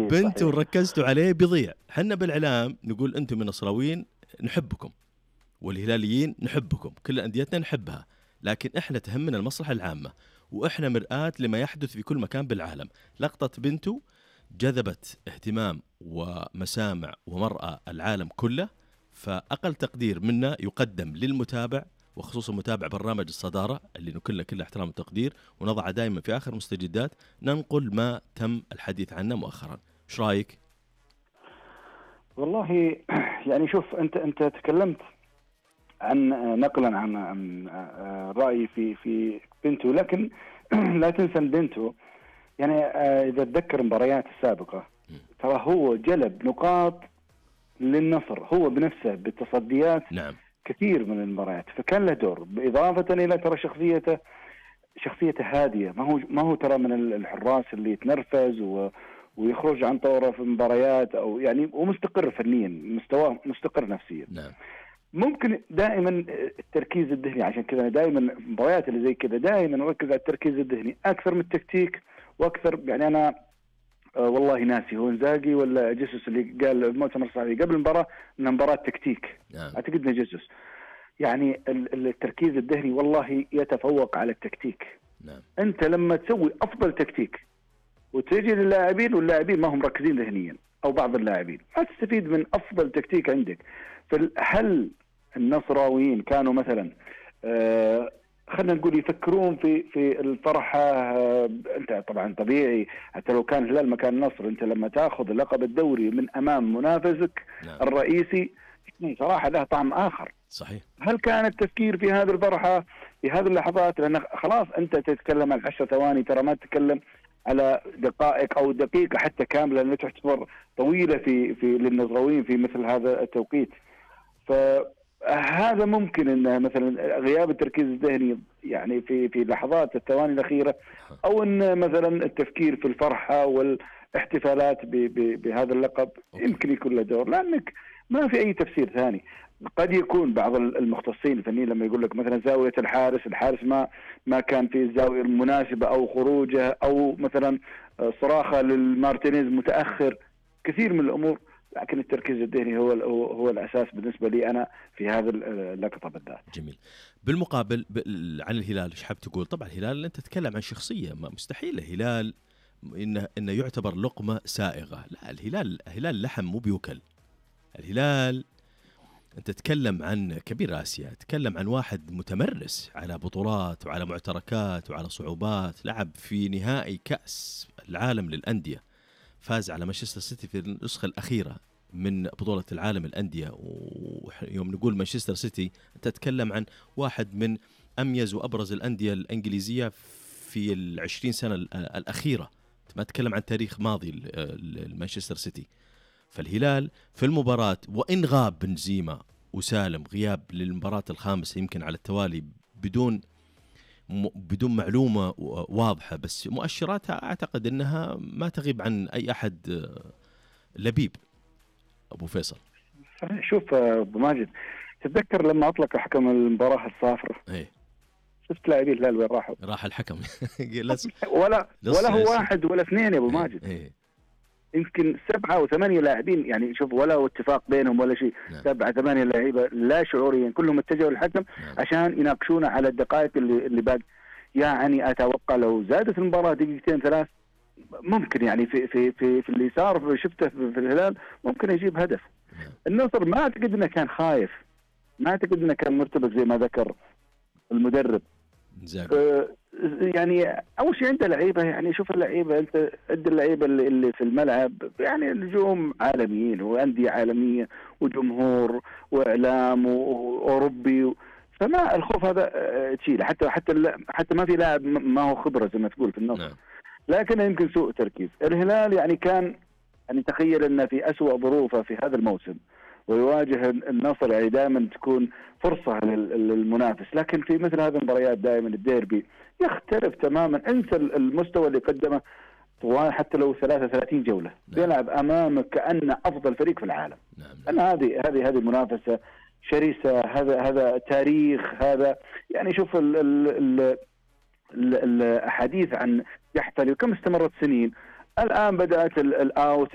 بنتوا ركزتوا عليه بيضيع. حنا بالإعلام نقول أنتم من النصراويين نحبكم والهلاليين نحبكم، كل أنديتنا نحبها، لكن إحنا تهمنا المصلحة العامة وإحنا مرآة لما يحدث في كل مكان بالعالم. لقطة بنتو جذبت اهتمام ومسامع ومرأة العالم كله، فأقل تقدير منا يقدم للمتابع وخصوصا متابع برنامج الصدارة اللي نكلنا كل احترام وتقدير، ونضع دائما في آخر مستجدات ننقل ما تم الحديث عنه مؤخرا. ايش رايك؟ والله يعني شوف، انت تكلمت عن نقلا عن رأيي في بنتو، لكن لا تنسى بنتو يعني اذا تذكر المباريات السابقة ترى هو جلب نقاط للنصر هو بنفسه بالتصديات. نعم. كثير من المباريات، فكان له دور، بإضافة إلى ترى شخصيته هادية، ما هو ترى من الحراس اللي يتنرفز ويخرج عن طوره في مباريات، أو يعني ومستقر فنيا، مستواه مستقر نفسيا. نعم. ممكن دائما التركيز الذهني، عشان كذا دائما المباريات اللي زي كذا دائما أركز على التركيز الذهني أكثر من التكتيك وأكثر. يعني أنا والله ناسي هو إنزاغي ولا جيسوس اللي قال المؤتمر الصحفي قبل المباراة إن مباراة تكتيك. نعم. أعتقد إنه جيسوس. يعني التركيز الذهني والله يتفوق على التكتيك. نعم. أنت لما تسوي أفضل تكتيك وتجي للاعبين واللاعبين ما هم مركزين ذهنيا، أو بعض اللاعبين، ما تستفيد من أفضل تكتيك عندك. فهل النصراويين كانوا مثلا خلينا نقول يفكرون في الفرحة؟ أنت طبعا طبيعي حتى لو كان الهلال مكان النصر، أنت لما تأخذ لقب الدوري من أمام منافسك نعم. الرئيسي صراحة له طعم آخر. صحيح. هل كان التفكير في هذه الفرحة في هذه اللحظات؟ لأن خلاص أنت تتكلم عن 10 ثواني، ترى ما تتكلم على دقائق أو دقيقة حتى كاملة، لأنها تعتبر طويلة في للنصراويين في مثل هذا التوقيت. فهذا ممكن أن مثلا غياب التركيز الذهني يعني في لحظات الثواني الأخيرة، أو أن مثلا التفكير في الفرحة والاحتفالات بهذا اللقب يمكن يكون له دور، لأنك ما في أي تفسير ثاني. قد يكون بعض المختصين الفنيين لما يقول لك مثلا زاوية الحارس ما كان في الزاوية المناسبة، أو خروجه، أو مثلا صراخة للمارتينيز متأخر، كثير من الأمور. لكن التركيز الذهني هو الأساس بالنسبة لي أنا في هذا اللقطة بالذات. جميل. بالمقابل عن الهلال ايش حاب تقول؟ طبعا الهلال انت تتكلم عن شخصية، مستحيل الهلال إنه يعتبر لقمة سائغة. لا، الهلال لحم مو بيوكل. الهلال أنت تتكلم عن كبير آسيا، تتكلم عن واحد متمرس على بطولات وعلى معتركات وعلى صعوبات. لعب في نهائي كأس العالم للأندية، فاز على مانشستر سيتي في النسخة الأخيرة من بطولة العالم الأندية. ويوم نقول مانشستر سيتي أنت تتكلم عن واحد من أميز وأبرز الأندية الإنجليزية في 20 سنة الأخيرة، ما تتكلم عن تاريخ ماضي المانشستر سيتي. فالهلال في المباراة، وإن غاب بنزيما وسالم غياب للمباراة الخامسة يمكن على التوالي بدون معلومة واضحة، بس مؤشراتها أعتقد أنها ما تغيب عن أي أحد. لبيب أبو فيصل. شوف أبو ماجد، تتذكر لما أطلق حكم المباراة الصافرة؟ إيه. شفت لاعبين الهلال وين راحوا؟ راح الحكم ولا هو واحد ولا اثنين يا أبو ماجد. إيه. يمكن 7 أو 8 لاعبين، يعني شوف ولا اتفاق بينهم ولا شيء. 7 8 لاعيبه لا شعوريا كلهم اتجهوا للحكم عشان يناقشونه على الدقائق اللي باقي. يعني اتوقع لو زادت المباراه دقيقتين 3 ممكن يعني في اللي صار شفته في الهلال ممكن يجيب هدف. النصر ما اعتقد انه كان خايف، ما اعتقد انه كان مرتبك زي ما ذكر المدرب. يعني اول شيء عنده لعيبه، يعني شوف اللعيبه، انت عند اللعيبه اللي في الملعب يعني نجوم عالميين وانديه عالميه وجمهور واعلام واوروبي، فما الخوف هذا تشيله. حتى ما في لاعب ما هو خبره زي ما تقول في النصر. لكن يمكن سوء تركيز. الهلال يعني كان يعني تخيل انه في أسوأ ظروفه في هذا الموسم ويواجه النصر، يعني دائما تكون فرصة للمنافس، لكن في مثل هذه المباريات دائما الديربي يختلف تماما. انسى المستوى اللي قدمه طوال حتى لو 33 جولة بيلعب امامك كأنه افضل فريق في العالم. أن هذه منافسة شرسة، هذا تاريخ، هذا يعني شوف الحديث عن يحتل كم استمرت سنين، الآن بدأت الأوت